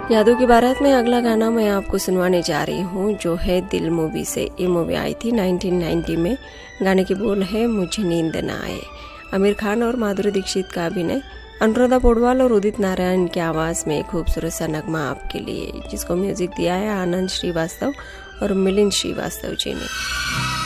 यादों की बारात में अगला गाना मैं आपको सुनवाने जा रही हूँ, जो है दिल मूवी से। ये मूवी आई थी 1990 में। गाने के बोल है मुझे नींद न आए। आमिर खान और माधुरी दीक्षित का अभिनय, अनुराधा पौडवाल और उदित नारायण की आवाज़ में खूबसूरत सा नगमा आपके लिए, जिसको म्यूजिक दिया है आनंद श्रीवास्तव और मिलिंद श्रीवास्तव जी ने।